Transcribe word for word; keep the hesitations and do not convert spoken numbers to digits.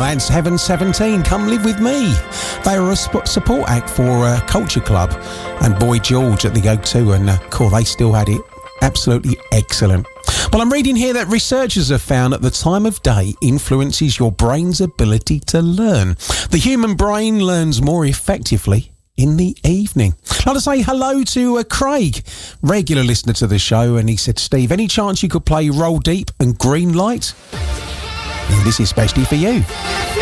That's Heaven seventeen, Come Live With Me. They were a sp- support act for uh, Culture Club and Boy George at the O two, and uh, cool, they still had it absolutely excellent. Well, I'm reading here that researchers have found that the time of day influences your brain's ability to learn. The human brain learns more effectively in the evening. I'd like to say hello to uh, Craig, regular listener to the show, and he said, Steve, any chance you could play Roll Deep and Green Light? And this is especially for you.